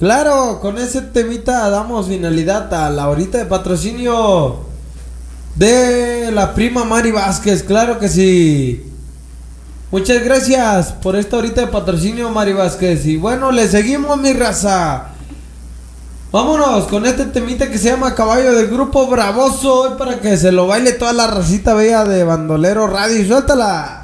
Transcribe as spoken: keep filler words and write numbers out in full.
Claro, con ese temita damos finalidad a la horita de patrocinio de la prima Mari Vázquez, claro que sí. Muchas gracias por esta horita de patrocinio, Mari Vázquez. Y bueno, le seguimos, mi raza. Vámonos con este temita que se llama Caballo del grupo Bravoso, para que se lo baile toda la racita bella de Bandolero Radio. ¡Suéltala!